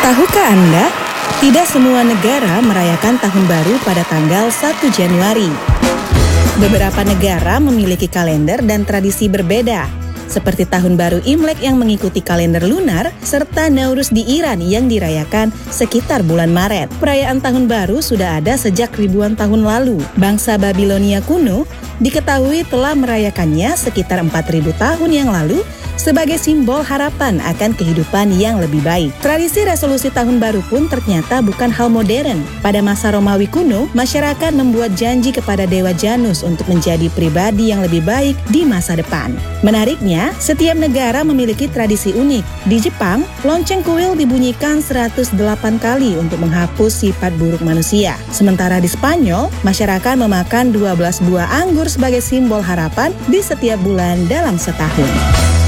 Tahukah Anda, tidak semua negara merayakan Tahun Baru pada tanggal 1 Januari. Beberapa negara memiliki kalender dan tradisi berbeda, seperti Tahun Baru Imlek yang mengikuti kalender lunar, serta Nowruz di Iran yang dirayakan sekitar bulan Maret. Perayaan Tahun Baru sudah ada sejak ribuan tahun lalu. Bangsa Babilonia kuno diketahui telah merayakannya sekitar 4.000 tahun yang lalu sebagai simbol harapan akan kehidupan yang lebih baik. Tradisi resolusi tahun baru pun ternyata bukan hal modern. Pada masa Romawi kuno, masyarakat membuat janji kepada Dewa Janus untuk menjadi pribadi yang lebih baik di masa depan. Menariknya, setiap negara memiliki tradisi unik. Di Jepang, lonceng kuil dibunyikan 108 kali untuk menghapus sifat buruk manusia. Sementara di Spanyol, masyarakat memakan 12 buah anggur sebagai simbol harapan di setiap bulan dalam setahun.